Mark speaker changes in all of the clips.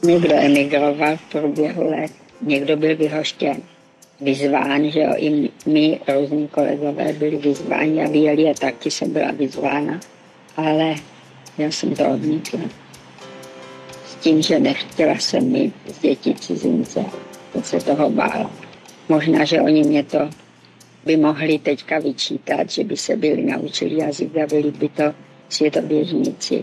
Speaker 1: Někdo emigroval v průběhu let, někdo byl vyhoštěn, vyzván, že jo, i my, různí kolegové, byli vyzváni a vyjeli a taky jsem byla vyzvána, ale já jsem to odmítla. S tím, že nechtěla jsem mít z dětí cizince, to se toho bála. Možná, že oni mě to by mohli teďka vyčítat, že by se byli naučili jazyk a byli by to světoběžníci.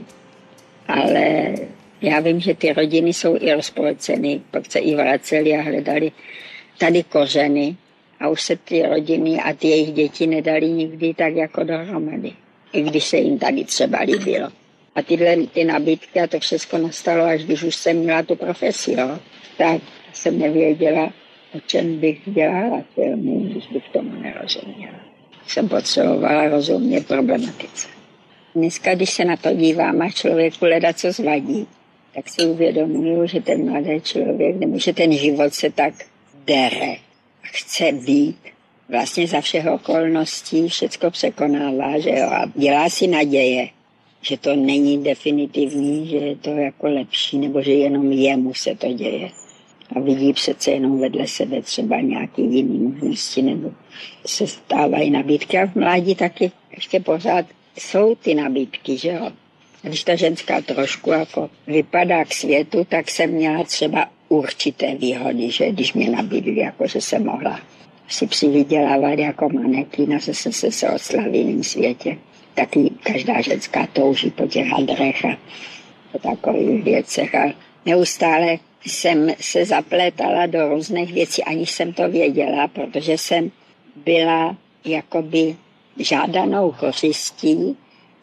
Speaker 1: Ale já vím, že ty rodiny jsou i rozpolceny, pak se i vraceli a hledali tady kořeny a už se ty rodiny a ty jejich děti nedali nikdy tak jako dohromady. I když se jim tady třeba líbilo. A ty nabídky a to všechno nastalo, až když už jsem měla tu profesi, jo, tak jsem nevěděla, o čem bych dělala filmy, když bych tomu nerozuměla. Jsem potřebovala rozumět problematice. Dneska, když se na to dívám a člověku leda co zvadí, tak si uvědomuju, že ten mladý člověk, nebo že ten život se tak dere a chce být vlastně za všech okolností, všecko překonává, že jo, a dělá si naděje, že to není definitivní, že je to jako lepší, nebo že jenom jemu se to děje. A vidí přece jenom vedle sebe třeba nějaké jiné možnosti, nebo se stávají nabídky. A v mládí taky ještě pořád jsou ty nabídky, že jo. Když ta ženská trošku jako vypadá k světu, tak jsem měla třeba určité výhody, že když mě nabídli, jako že jsem mohla si přivydělávat jako manekin a zase se oslavit v jiném světě. Taky každá ženská touží po těch hadrech a po takových věcech. A neustále jsem se zaplétala do různých věcí, aniž jsem to věděla, protože jsem byla jakoby žádanou kořistí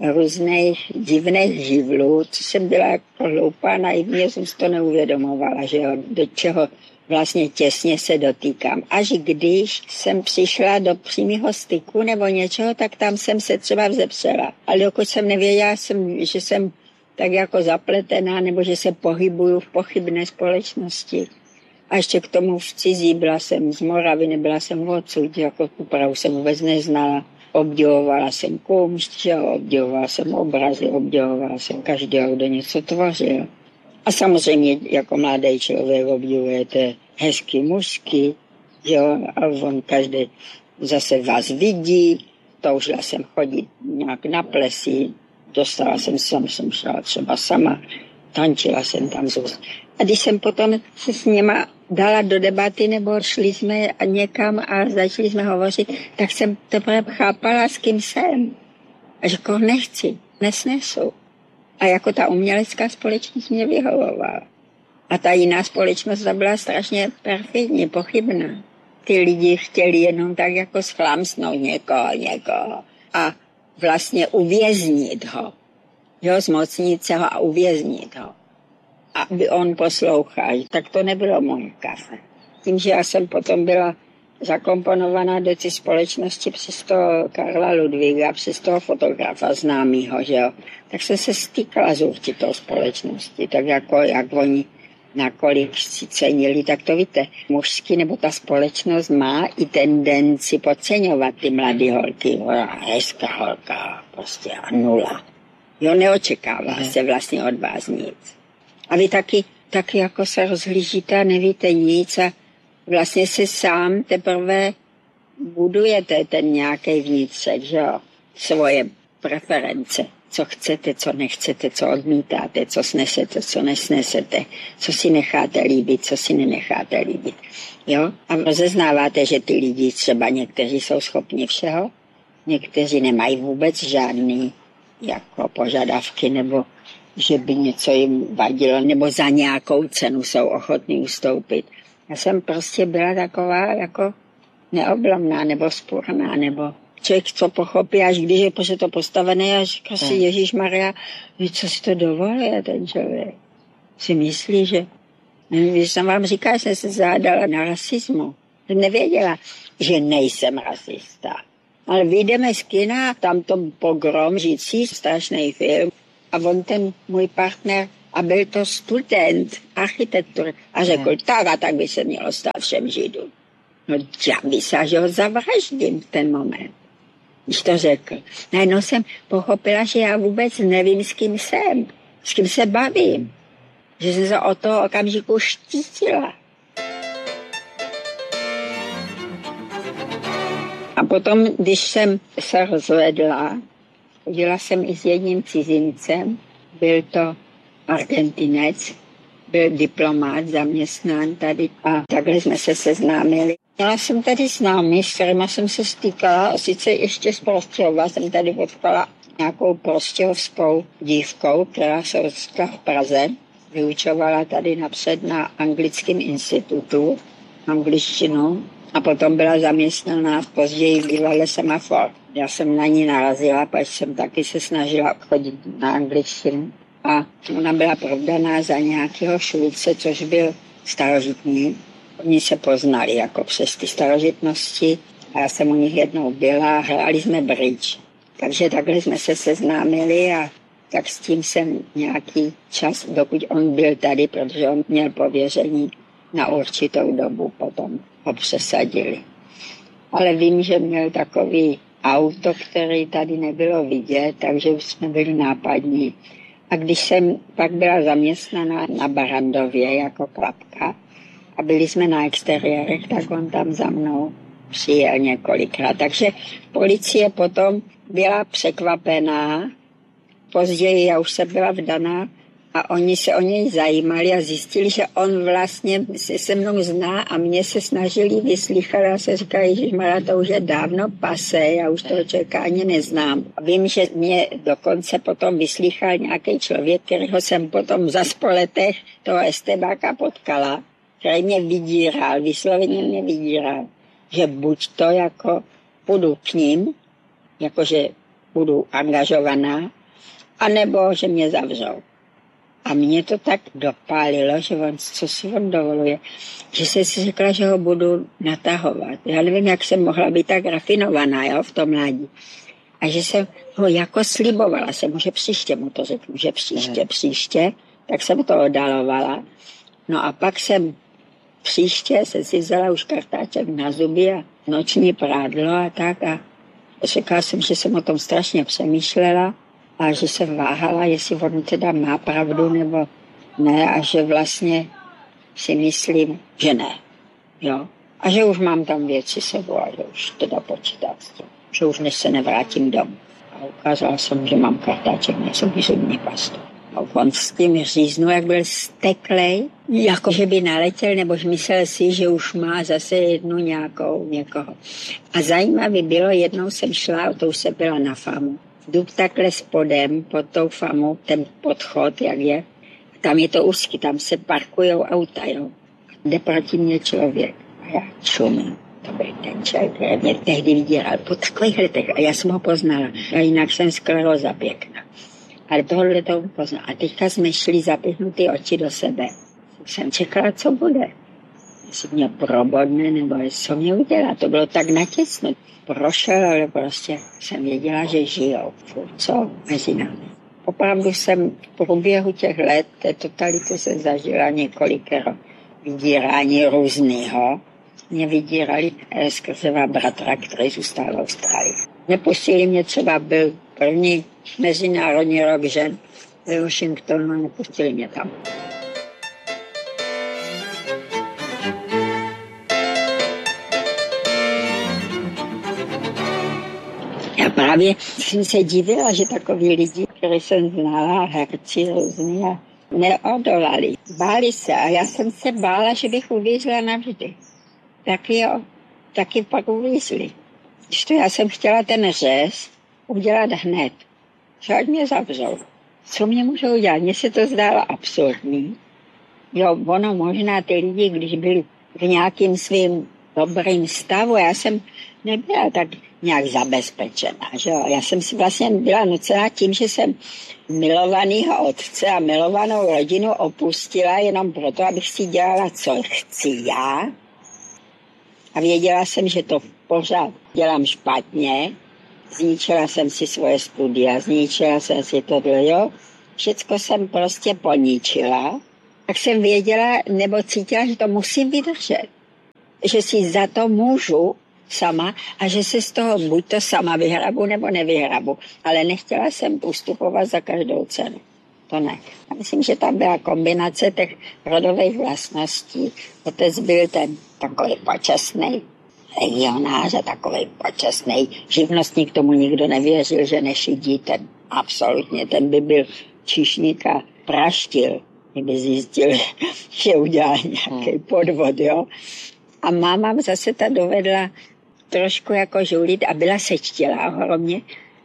Speaker 1: různých divných živlů, co jsem byla jako hloupá, naivně jsem si to neuvědomovala, že jo, do čeho vlastně těsně se dotýkám. Až když jsem přišla do přímého styku nebo něčeho, tak tam jsem se třeba vzepřela. Ale dokud jsem nevěděla, že jsem tak jako zapletená, nebo že se pohybuju v pochybné společnosti. A ještě k tomu v cizí, byla jsem z Moravy, nebyla jsem odsud, jako tu Prahu jsem vůbec neznala. Obdivovala jsem kumšt, obdivovala jsem obrazy, obdivovala jsem každého, kdo něco tvořil. A samozřejmě jako mladý člověk obdivujete hezky mužsky, jo, a on každý zase vás vidí, toužila jsem chodit nějak na plesy, dostala jsem šla třeba sama, tančila jsem tam zůst. A když jsem potom se s něma dala do debaty, nebo šli jsme někam a začali jsme hovořit, tak jsem teprve chápala, s kým jsem. A že koho nechci, nesnesu. A jako ta umělecká společnost mě vyhovovala. A ta jiná společnost byla strašně perfidní, pochybná. Ty lidi chtěli jenom tak jako schlámsnout někoho a vlastně uvěznit ho. Jo, zmocnit se ho a uvěznit ho. Aby on poslouchal. Tak to nebylo moje kafe. Tím, že já jsem potom byla zakomponovaná do té společnosti přes toho Karla Ludwiga, přes toho fotografa známýho, že jo, tak jsem se stýkala s určitou společností, tak jako jak oni nakolik si cenili, tak to víte, mužský nebo ta společnost má i tendenci podceňovat ty mladé holky, hezká holka, prostě a nula. Jo, neočekává se vlastně od vás nic. A vy taky jako se rozhlížíte a nevíte nic a vlastně se sám teprve budujete ten nějaký vnitřek, že jo, svoje preference, co chcete, co nechcete, co odmítáte, co snesete, co nesnesete, co si necháte líbit, co si nenecháte líbit, jo. A rozeznáváte, že ty lidi třeba někteří jsou schopni všeho, někteří nemají vůbec žádný jako požadavky, nebo že by něco jim vadilo, nebo za nějakou cenu jsou ochotní ustoupit. Já jsem prostě byla taková jako neoblomná, nebo spurná, nebo člověk, co pochopí, až když je to postavené, a říká si, Ježíšmarja, co si to dovoluje ten člověk? Si myslí, že... Když jsem vám říkala, že jsem se zádala na rasismu, jsem nevěděla, že nejsem rasista. Ale vyjdeme z kina, tam to pogrom, žijící, strašný film. A on ten můj partner, a byl to student architektury, a řekl, tak by se mělo stát všem Židům. No já myslím, že ho zavraždím v ten moment, když to řekl. Najednou jsem pochopila, že já vůbec nevím, s kým jsem, s kým se bavím. že jsem se od toho okamžiku štítila. A potom, když jsem se rozvedla, chodila jsem i s jedním cizincem, byl to Argentinec, byl diplomát, zaměstnán tady a takhle jsme se seznámili. Měla jsem tady známý, s kterýma jsem se stýkala, sice ještě z Prostějova, jsem tady potkala nějakou prostějovskou dívkou, která se odstala v Praze, vyučovala tady napřed na anglickém institutu, angličtinu, a potom byla zaměstnaná později v bývalé Semafor. Já jsem na ní narazila, protože jsem taky se snažila chodit na angličtinu. A ona byla provdaná za nějakého Šulce, což byl starožitný. Oni se poznali jako přes ty starožitnosti. A já jsem u nich jednou byla, hráli jsme bridge. Takže takhle jsme se seznámili a tak s tím jsem nějaký čas, dokud on byl tady, protože on měl pověření na určitou dobu, potom ho přesadili. Ale vím, že měl takový auto, který tady nebylo vidět, takže už jsme byli nápadní. A když jsem pak byla zaměstnaná na Barandově jako klapka a byli jsme na exteriérech, tak on tam za mnou přijel několikrát. Takže policie potom byla překvapená. Později já už jsem byla vdaná a oni se o něj zajímali a zjistili, že on vlastně se mnou zná a mě se snažili vyslychat a se říkali, ježišmarja, to už je dávno pase, já už toho člověka ani neznám. A vím, že mě dokonce potom vyslychal nějaký člověk, kterého jsem potom za po letech toho estebáka potkala, který mě vydíral, vysloveně mě vydíral, že buď to jako půjdu k ním, jakože budu angažovaná, anebo že mě zavřou. A mě to tak dopálilo, že on, co si on dovoluje, že jsem si řekla, že ho budu natahovat. Já nevím, jak jsem mohla být tak rafinovaná, jo, v tom mládí. A že jsem ho jako slibovala jsem, že příště mu to řeknu, že příště, tak jsem to oddalovala. No a pak příště jsem si vzala už kartáček na zuby a noční prádlo a tak a řekla jsem, že jsem o tom strašně přemýšlela a že jsem váhala, jestli on teda má pravdu nebo ne a že vlastně si myslím, že ne. Jo? A že už mám tam věci sebou a že už teda počítám s tím, že už než se nevrátím domů. A ukázala jsem, že mám kartáček na sobě zubní pastu. A on s tím říznu, jak byl steklej, jako že by naletěl, nebo myslel si, že už má zase jednu někoho. A zajímavé bylo, jednou jsem šla, to už se byla na FAMu. Jdu takhle spodem pod tou FAMu, ten podchod, jak je. Tam je to úzký, tam se parkujou auta, jo. Jde proti mě člověk. A já čumím. To byl ten člověk, který mě tehdy vydíral po takových letech. A já jsem ho poznala. A jinak jsem skleróza pěkná. Ale tohle to poznala. A teďka jsme šli zapěchnutý oči do sebe. Jsem čekala, co bude. Jestli mě probodne, nebo co mě udělá. To bylo tak natěsno. Prošel, ale prostě jsem věděla, že žijou. Co mezi námi. Opravdu jsem v průběhu těch let té totality se zažila několikero vydírání různýho. Mě vydírali skrze bratra, který zůstal v Austrálii. Nepustili mě, třeba byl první mezinárodní rok žen ve Washingtonu a nepustili mě tam. Já právě jsem se divila, že takoví lidi, které jsem znala, herci různý, neodolali. Báli se a já jsem se bála, že bych uvízla navždy. Tak jo, taky pak uvízli. Když to já jsem chtěla ten řez udělat hned, že ať mě zavřou. Co mě můžou udělat? Mně se to zdálo absurdní. Jo, ono možná ty lidi, když byli v nějakým svým dobrým stavu, já jsem nebyla tak nějak zabezpečená, že jo. Já jsem si vlastně byla nucená tím, že jsem milovanýho otce a milovanou rodinu opustila jenom proto, abych si dělala, co chci já. A věděla jsem, že to pořád dělám špatně. Zničila jsem si svoje studia, zničila jsem si tohle, jo. Všecko jsem prostě poničila. Tak jsem věděla, nebo cítila, že to musím vydržet. Že si za to můžu sama a že se z toho buď to sama vyhrabu, nebo nevyhrabu. Ale nechtěla jsem ustupovat za každou cenu. to ne. Já myslím, že tam byla kombinace těch rodových vlastností. Otec byl ten takový počasný legionář a takový počasný živnostník, tomu nikdo nevěřil, že nešidí, ten absolutně, ten by byl číšník a praštil, kdyby zjistil, že udělal nějaký podvod, jo. A máma zase ta dovedla trošku jako žulit a byla sečtělá ohromně,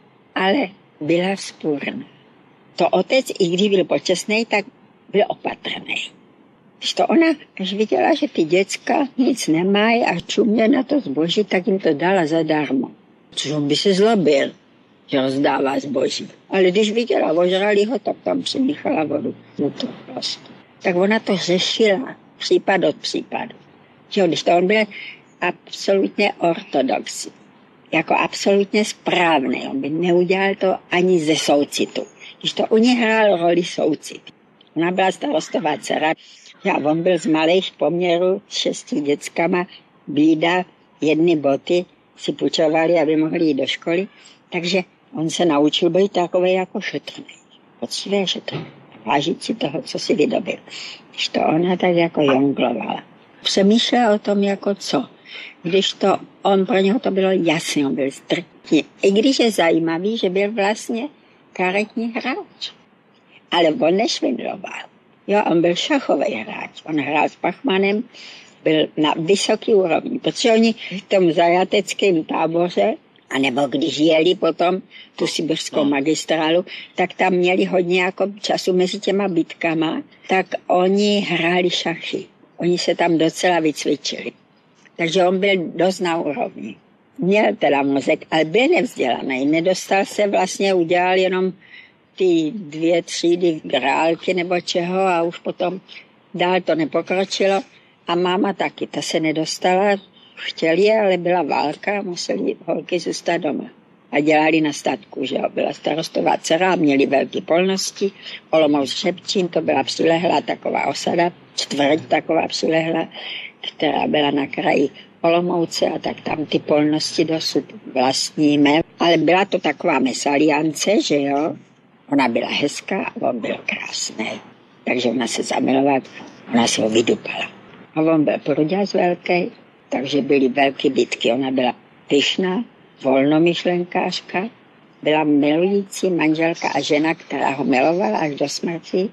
Speaker 1: ale byla vzpůrná. To otec, i když byl počasný, tak byl opatrný. Když to ona, když viděla, že ty děcka nic nemají a čumě na to zboží, tak jim to dala zadarmo. Což on by se zlobil, že rozdává zboží. Ale když viděla ožralý ho, tak tam přimíchala vodu. No to prostě. Tak ona to řešila případ od případu. Že když to on byl absolutně ortodoxní, jako absolutně správný, on by neudělal to ani ze soucitu. Když to u ní hrál roli soucit. Ona byla starostová dcera, a on byl z malých poměrů s 6 dětskama, bída, jedny boty si půjčovali, aby mohli jít do školy, takže on se naučil být takový jako šetrný. Poctivě šetrný. Vážit si toho, co si vydobil. Když to ona tak jako jonglovala. Přemýšlela o tom jako co. Když to, on pro něho to bylo jasný, on byl striktní. I když je zajímavý, že byl vlastně karetní hráč. Ale on nešvindloval. Jo, on byl šachový hráč. On hrál s Pachmanem, byl na vysoký úrovni. Protože oni v tom zajateckém táboře, anebo když jeli potom tu sibirskou magistrálu, tak tam měli hodně jako času mezi těma bitkama, tak oni hráli šachy. Oni se tam docela vycvičili. Takže on byl dost na úrovni. Měl teda mozek, ale byl nevzdělaný. Nedostal se vlastně, udělal jenom ty 2 třídy grálky nebo čeho a už potom dál to nepokročilo. A máma taky, ta se nedostala, chtěli, ale byla válka, museli holky zůstat doma. A dělali na statku, že jo, byla starostová dcera, měli velké polnosti, Olomouc Šepčín, to byla přilehlá taková osada, čtvrť taková přilehlá, která byla na kraji Olomouce a tak tam ty polnosti dosud vlastníme. Ale byla to taková mesaliance, že jo, ona byla hezká a on byl krásný. Takže ona se zamilovala, ona se ho vydupala. A on byl pruďas velký, takže byly velké bitky. Ona byla pyšná, volnomyšlenkářka, byla milující manželka a žena, která ho milovala až do smrti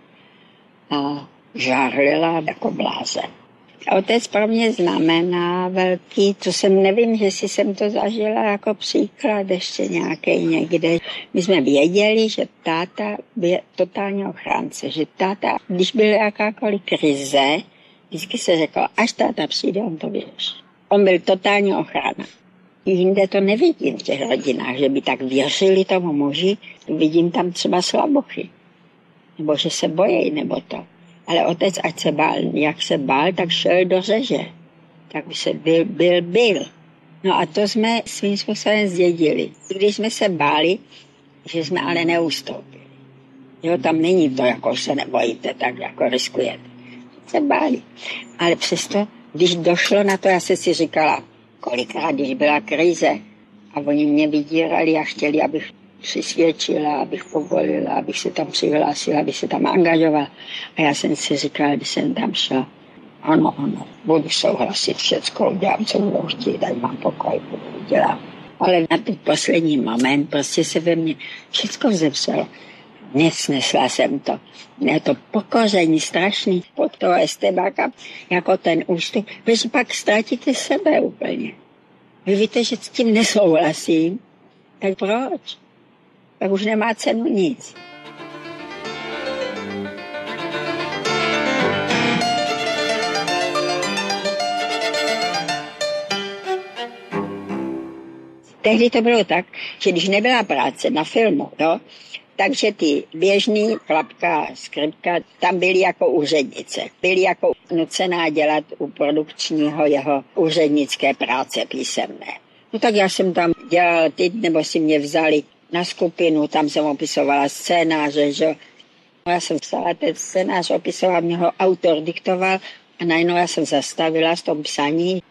Speaker 1: a žárlila jako blázen. Otec pro mě znamená velký, co jsem nevím, že si jsem to zažila jako příklad ještě nějaký někde. My jsme věděli, že táta byl totální ochránce, že táta, když byla jakákoliv krize, vždycky se řeklo, až táta přijde, on to vyřeší. On byl totální ochrana. Jinde to nevidím v těch rodinách, že by tak věřili tomu muži, vidím tam třeba slabochy. Nebo že se bojí, nebo to. Ale otec, ať se bál, jak se bál, tak šel do řeže. Tak by se byl. No a to jsme svým způsobem zdědili. Když jsme se báli, že jsme ale neustoupili. Jo, tam není to, jako se nebojíte, tak jako riskujete. Se báli. Ale přesto, když došlo na to, já jsem si říkala, kolikrát, když byla krize a oni mě vydírali a chtěli, abych přisvědčila, abych povolila, abych se tam přihlásila, abych se tam angažovala. A já jsem si říkala, když jsem tam šla, ano, budu souhlasit, všecko udělám, co budu chtít, ať mám pokoj, budu dělat. Ale na ten poslední moment prostě se ve mně všecko vzepsalo. Nesnesla jsem to. Je to pokoření strašný pod toho estebáka, jako ten ústup, protože pak ztratíte sebe úplně. Vy víte, že s tím nesouhlasím, tak proč? Tak už nemá cenu nic. Tehdy to bylo tak, že když nebyla práce na filmu, jo, takže ty běžný klapka, skripka, tam byly jako úřednice. Byly jako nucená dělat u produkčního jeho úřednické práce písemné. No tak já jsem tam dělala nebo si mě vzali na skupinu, tam jsem opisovala scénáře, že já jsem psala ten scénář, opisovala, mě ho autor diktoval a najednou já jsem zastavila s tom psaní.